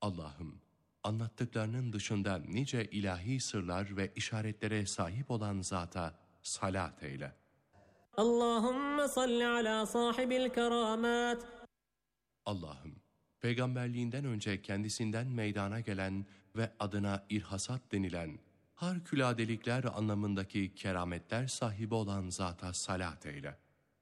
Allah'ım, anlattıklarının dışında nice ilahi sırlar ve işaretlere sahip olan zata salat eyle. Allahümme salli ala sahibil keramat. Allah'ım, peygamberliğinden önce kendisinden meydana gelen ve adına irhasat denilen harikulâdelikler anlamındaki kerametler sahibi olan zata salat eyle.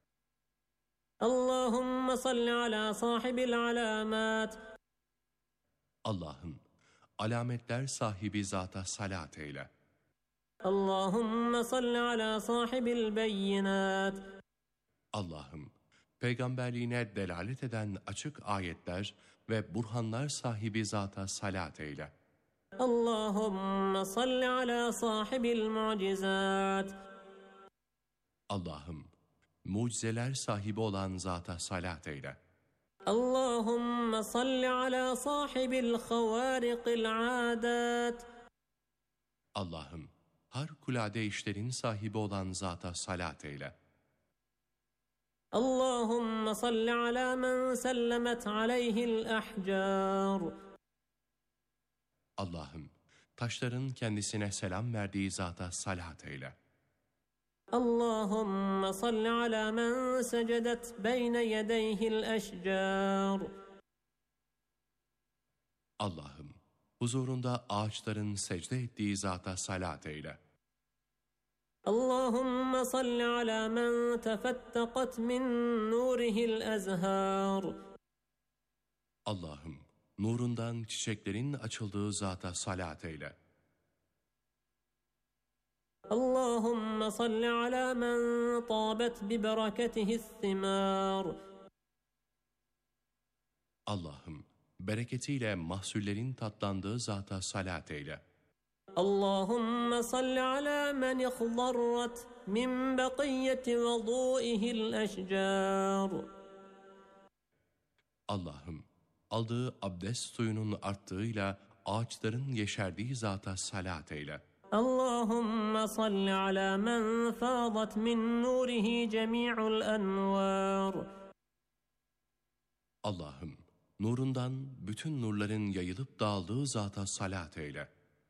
Allahümme salli ala sahibil alamat. Allah'ım, alametler sahibi zata salat eyle. Allahümme salli ala sahibil beyinat. Allah'ım, peygamberliğine delalet eden açık ayetler ve burhanlar sahibi zata salat eyle. Allahümme salli ala sahibil mucizat. Allah'ım, mucizeler sahibi olan zata salat eyle. Allahümme salli ala sahibil havariqil adat. Allah'ım, harikulade işlerin sahibi olan zata salat eyle. Allahümme salli ala men sellemet aleyhil ahcar. Allah'ım, taşların kendisine selam verdiği zata salat eyle. Allahümme salli ala men secedet beyne yedeyhil eşcar. Allah'ım, huzurunda ağaçların secde ettiği zata salat eyle. Allahümme salli ala men tefettekat min nurihil ezhar. Allah'ım, nurundan çiçeklerin açıldığı zata salat eyle. Allahümme salli ala men tabet bi bereketihis thimar. Allah'ım, bereketiyle mahsullerin tatlandığı zata salat eyle. Allahümme salli ala men ihdarrat min bekiyyeti vudu'ihil eşcar. Allah'ım, aldığı abdest suyunun arttığıyla ağaçların yeşerdiği zata salat eyle. Allahümme salli ala men fâdat min nurihi cemi'ul envâr. Allah'ım, nurundan bütün nurların yayılıp dağıldığı zata salat eyle.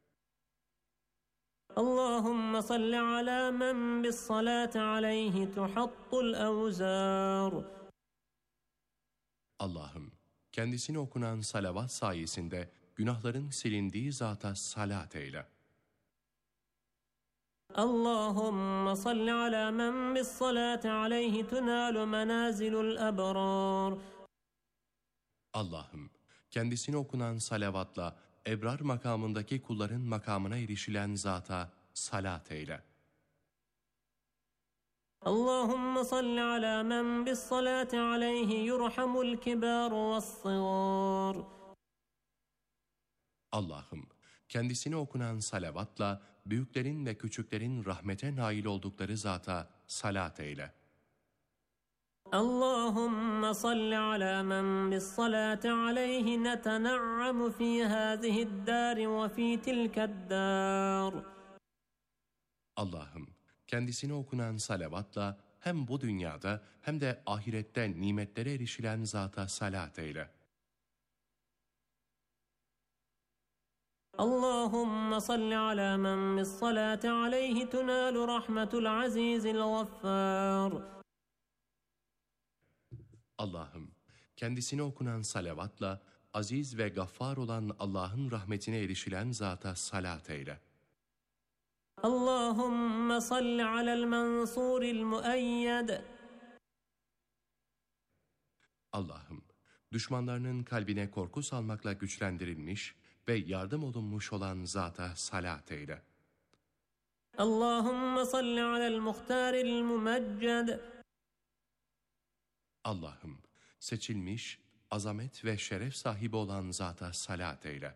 Allahümme salli ala men bis salati aleyhi tuhattul evzâr. Allah'ım, kendisine okunan salavat sayesinde günahların silindiği zata salat eyle. Allahümme salli ala men bis salati aleyhi tunalu menazilul ebrar. Allah'ım, kendisine okunan salavatla ebrar makamındaki kulların makamına erişilen zata salat eyle. Allahümme salli ala men bis salati aleyhi yurhamul kibar ve's-sıgâr. Allah'ım, kendisine okunan salavatla büyüklerin ve küçüklerin rahmete nail oldukları zata salat eyle. Allahümme salli ala men bis salati aleyhi netena'amu fi hâzihid-dâr ve fi tilked-dâr. Allah'ım, kendisine okunan salavatla hem bu dünyada hem de ahirette nimetlere erişilen zata salat eyle. Allahümme salli ala men bis salati aleyhi tunalu rahmetul azizil gaffar. Allah'ım, kendisine okunan salavatla aziz ve gaffar olan Allah'ın rahmetine erişilen zata salat eyle. Allahümme salli alel mensuril müeyyed. Allah'ım, düşmanlarının kalbine korku salmakla güçlendirilmiş ve yardım olunmuş olan zata salat eyle. Allahümme salli alel muhtaril mümecced. Allah'ım, seçilmiş, azamet ve şeref sahibi olan zata salat eyle.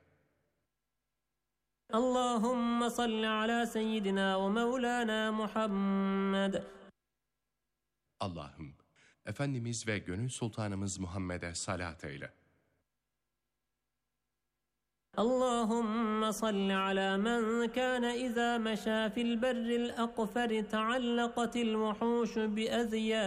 Allahümme salli ala seyyidina ve mevlana Muhammed. Allah'ım, Efendimiz ve gönül sultanımız Muhammed'e salat eyle. Allahümme salli ala men kâne izâ meşâ fil berril akferi teallakatil vuhûşu bi ezyâ